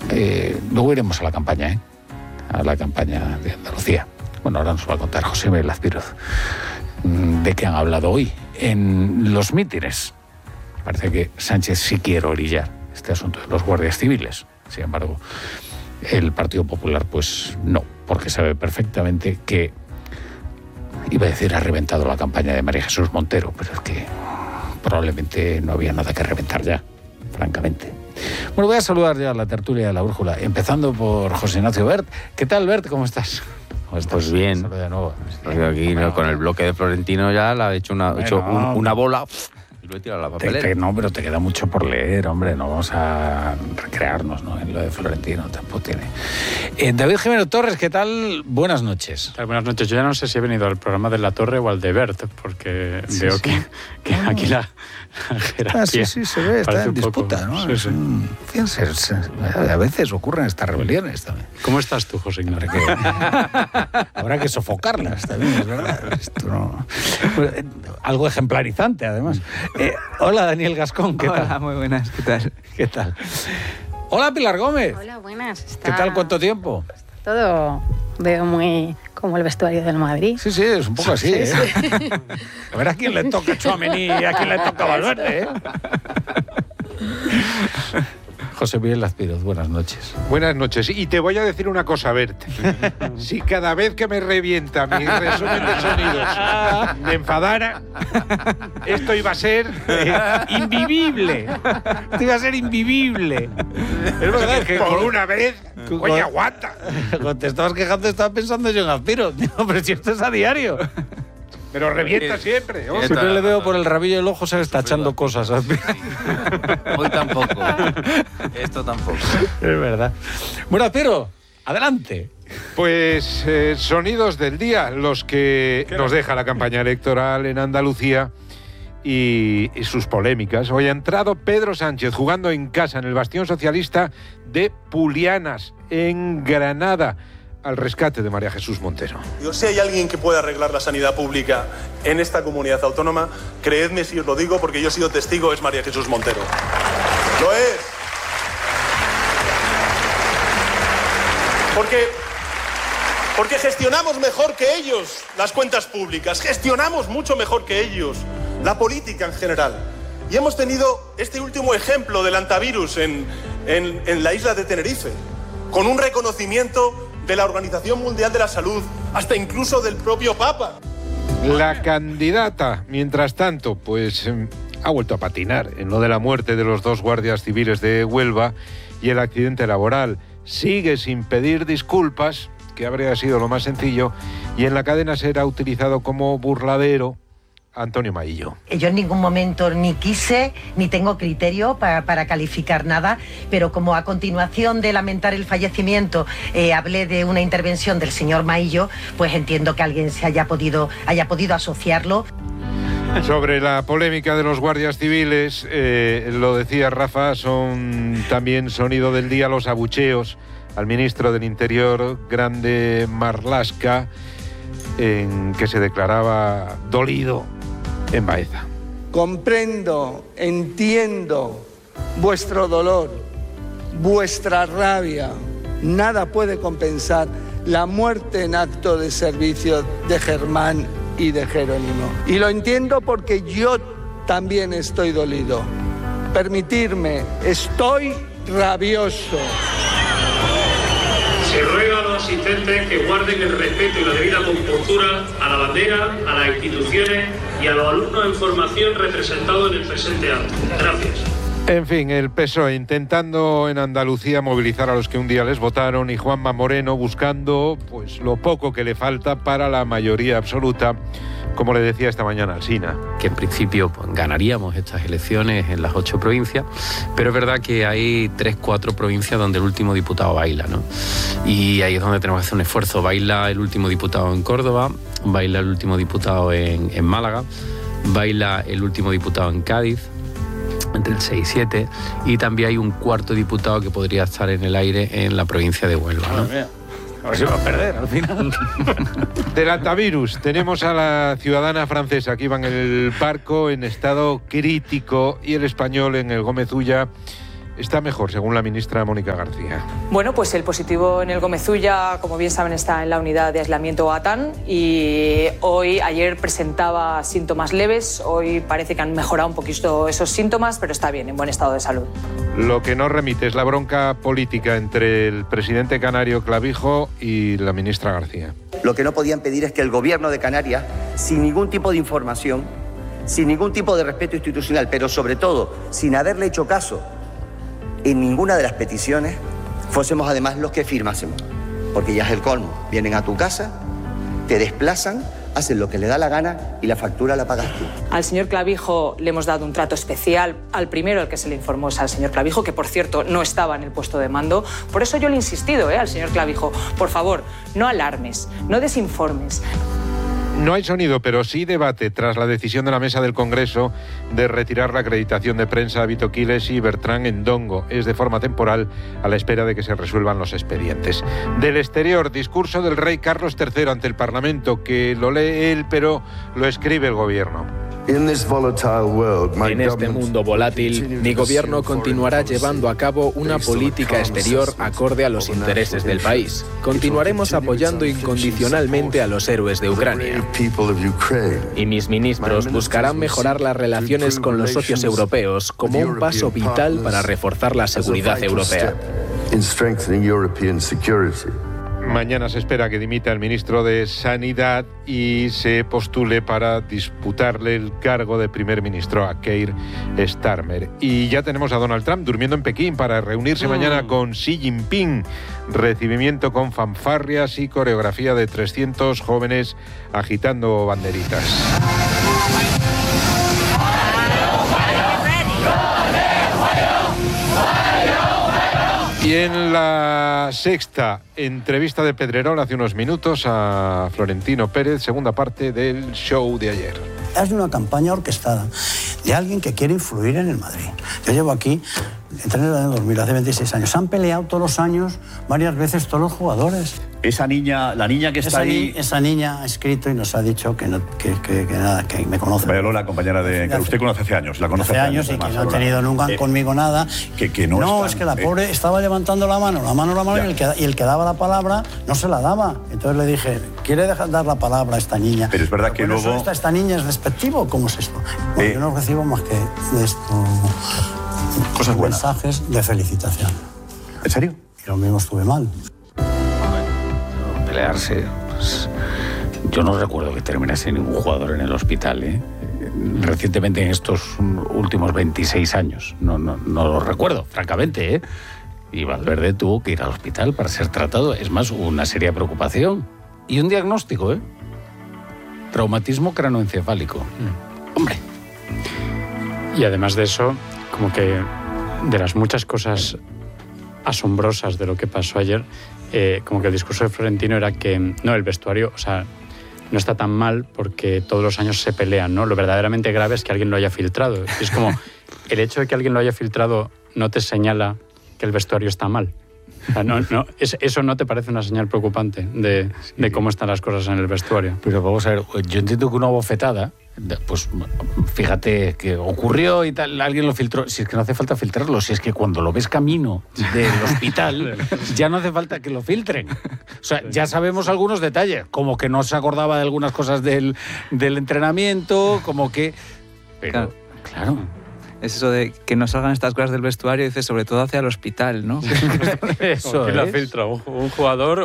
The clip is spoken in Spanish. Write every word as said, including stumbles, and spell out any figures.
Eh, luego iremos a la campaña, ¿eh? A la campaña de Andalucía. Bueno, ahora nos va a contar José Miguel Azpiroz de qué han hablado hoy en los mítines. Parece que Sánchez sí quiere orillar este asunto de los guardias civiles. Sin embargo, el Partido Popular, pues no, porque sabe perfectamente que, iba a decir, ha reventado la campaña de María Jesús Montero, pero es que probablemente no había nada que reventar ya, francamente. Bueno, voy a saludar ya a la tertulia de la Brújula, empezando por José Ignacio Bert. ¿Qué tal, Bert? ¿Cómo estás? ¿Cómo estás? Pues bien. De nuevo. Aquí bueno, con el bloque de Florentino ya la he hecho una, bueno, hecho un, una bola y lo he tirado a la papelera. Te, te, no, pero te queda mucho por leer, hombre. No vamos a recrearnos, ¿no?, en lo de Florentino, tampoco tiene. Eh, David Jiménez Torres, ¿qué tal? Buenas noches. Buenas noches. Yo ya no sé si he venido al programa de La Torre o al de Bert, porque sí, veo sí. que, que no. aquí la, la jerarquía... Ah, sí, sí, se ve, está en disputa, poco, ¿no? Sí, sí. Fíjense, a veces ocurren estas rebeliones también. ¿Cómo estás tú, José Ignacio? Que... Habrá que sofocarlas también, es verdad. Esto no... Algo ejemplarizante, además. Eh, hola, Daniel Gascón, ¿qué hola, tal? Hola, muy buenas, ¿qué tal? ¿Qué tal? Hola, Pilar Gómez. Hola, buenas. Está... ¿Qué tal? ¿Cuánto tiempo? Está todo, veo muy como el vestuario del Madrid. Sí, sí, es un poco así, sí, ¿eh? Sí. A ver a quién le toca Tchouaméni y a quién le toca Valverde, ¿eh? José Miguel Azpiroz, buenas noches. Buenas noches. Y te voy a decir una cosa, Bert. Si cada vez que me revienta mi resumen de sonidos me enfadara, esto iba a ser eh, invivible. Esto iba a ser invivible. Es verdad que por una vez, oye, aguanta. Cuando te estabas quejando, estaba pensando yo en Azpiroz. No, pero si esto es a diario. Pero revienta siempre. ¿Oh? Siempre le veo por el rabillo del ojo, se le está echando cosas. Sí. Hoy tampoco. Esto tampoco. Es verdad. Bueno, pero, adelante. Pues eh, sonidos del día, los que nos deja la campaña electoral en Andalucía y, y sus polémicas. Hoy ha entrado Pedro Sánchez jugando en casa en el bastión socialista de Pulianas, en Granada, al rescate de María Jesús Montero. Yo, si hay alguien que pueda arreglar la sanidad pública en esta comunidad autónoma, creedme si os lo digo, porque yo he sido testigo, es María Jesús Montero. Lo es. Porque, porque gestionamos mejor que ellos las cuentas públicas, gestionamos mucho mejor que ellos la política en general. Y hemos tenido este último ejemplo del antivirus en, en, en la isla de Tenerife, con un reconocimiento de la Organización Mundial de la Salud, hasta incluso del propio Papa. La candidata, mientras tanto, pues eh, ha vuelto a patinar en lo de la muerte de los dos guardias civiles de Huelva y el accidente laboral. Sigue sin pedir disculpas, que habría sido lo más sencillo, y en la cadena será utilizado como burladero Antonio Maillo. Yo en ningún momento ni quise, ni tengo criterio para, para calificar nada, pero como a continuación de lamentar el fallecimiento eh, hablé de una intervención del señor Maillo, pues entiendo que alguien se haya podido, haya podido asociarlo. Sobre la polémica de los guardias civiles, eh, lo decía Rafa, son también sonido del día los abucheos al ministro del Interior, Grande Marlaska, en que se declaraba dolido en Baeza. Comprendo, entiendo vuestro dolor, vuestra rabia. Nada puede compensar la muerte en acto de servicio de Germán y de Jerónimo. Y lo entiendo porque yo también estoy dolido. Permitirme, estoy rabioso. Se ruega a los asistentes que guarden el respeto y la debida compostura a la bandera, a las instituciones y a los alumnos en formación representados en el presente acto. Gracias. En fin, el P S O E intentando en Andalucía movilizar a los que un día les votaron y Juanma Moreno buscando pues lo poco que le falta para la mayoría absoluta, como le decía esta mañana Alsina. Que en principio pues, ganaríamos estas elecciones en las ocho provincias, pero es verdad que hay tres, cuatro provincias donde el último diputado baila, ¿no? Y ahí es donde tenemos que hacer un esfuerzo. Baila el último diputado en Córdoba, baila el último diputado en, en Málaga, baila el último diputado en Cádiz, entre el seis y siete, y también hay un cuarto diputado que podría estar en el aire en la provincia de Huelva, ¿no? A ver si va a perder al final. Del antivirus, tenemos a la ciudadana francesa que iba en el barco en estado crítico y el español en el Gómez Ulla está mejor, según la ministra Mónica García. Bueno, pues el positivo en el Gómezulla, como bien saben, está en la unidad de aislamiento Atán y hoy, ayer presentaba síntomas leves, hoy parece que han mejorado un poquito esos síntomas, pero está bien, en buen estado de salud. Lo que no remite es la bronca política entre el presidente canario Clavijo y la ministra García. Lo que no podían pedir es que el gobierno de Canarias, sin ningún tipo de información, sin ningún tipo de respeto institucional, pero sobre todo sin haberle hecho caso en ninguna de las peticiones, fuésemos además los que firmásemos. Porque ya es el colmo. Vienen a tu casa, te desplazan, hacen lo que le da la gana y la factura la pagas tú. Al señor Clavijo le hemos dado un trato especial. Al primero al que se le informó es al señor Clavijo, que por cierto no estaba en el puesto de mando. Por eso yo le he insistido ¿eh? al señor Clavijo, por favor, no alarmes, no desinformes. No hay sonido, pero sí debate tras la decisión de la mesa del Congreso de retirar la acreditación de prensa a Vito Quiles y Bertrán Endongo. Es de forma temporal a la espera de que se resuelvan los expedientes. Del exterior, discurso del rey Carlos tercero ante el Parlamento, que lo lee él, pero lo escribe el gobierno. En este mundo volátil, mi gobierno continuará llevando a cabo una política exterior acorde a los intereses del país. Continuaremos apoyando incondicionalmente a los héroes de Ucrania. Y mis ministros buscarán mejorar las relaciones con los socios europeos como un paso vital para reforzar la seguridad europea. Mañana se espera que dimita el ministro de Sanidad y se postule para disputarle el cargo de primer ministro a Keir Starmer. Y ya tenemos a Donald Trump durmiendo en Pekín para reunirse mm. mañana con Xi Jinping. Recibimiento con fanfarrias y coreografía de trescientos jóvenes agitando banderitas. Y en la sexta entrevista de Pedrerol hace unos minutos a Florentino Pérez, segunda parte del show de ayer. Es una campaña orquestada de alguien que quiere influir en el Madrid. Yo llevo aquí, entré en el año dos mil, hace veintiséis años. Se han peleado todos los años, varias veces, todos los jugadores. Esa niña, la niña que está esa ahí... Ni, esa niña ha escrito y nos ha dicho que, no, que, que, que nada, que me conoce. Vaya Lola, compañera de... que usted conoce hace años, la conoce hace años. Hace años y que no ha tenido nunca eh, conmigo nada. Que, que no No, están, es que la eh. pobre estaba levantando la mano, la mano, la mano, y el, que, y el que daba la palabra no se la daba. Entonces le dije, ¿quiere dejar dar la palabra a esta niña? Pero es verdad Pero que luego... luego... Esta, ¿Esta niña es despectivo? ¿Cómo es esto? Bueno, eh. yo no recibo más que de esto... Cosas buenas. Mensajes de felicitación. ¿En serio? Y lo mismo estuve mal. Pelearse, pues, yo no recuerdo que terminase ningún jugador en el hospital, ¿eh? Recientemente, en estos últimos veintiséis años, no, no, no lo recuerdo, francamente, ¿eh? Y Valverde tuvo que ir al hospital para ser tratado. Es más, hubo una seria preocupación y un diagnóstico, ¿eh? Traumatismo cranoencefálico. Mm. Hombre. Y además de eso, como que de las muchas cosas asombrosas de lo que pasó ayer, eh, como que el discurso de Florentino era que, no, el vestuario, o sea, no está tan mal porque todos los años se pelean, ¿no? Lo verdaderamente grave es que alguien lo haya filtrado. Y es como, el hecho de que alguien lo haya filtrado no te señala que el vestuario está mal. O sea, no, no, es, ¿eso no te parece una señal preocupante de, sí. de cómo están las cosas en el vestuario? Pero vamos a ver, yo entiendo que una bofetada, pues fíjate que ocurrió y tal, alguien lo filtró. Si es que no hace falta filtrarlo, si es que cuando lo ves camino del hospital, ya no hace falta que lo filtren. O sea, ya sabemos algunos detalles, como que no se acordaba de algunas cosas del, del entrenamiento, como que... Pero, claro. claro. Es eso de que no salgan estas cosas del vestuario, dice, sobre todo hacia el hospital, ¿no? Eso, ¿quién la filtra? ¿Un, un jugador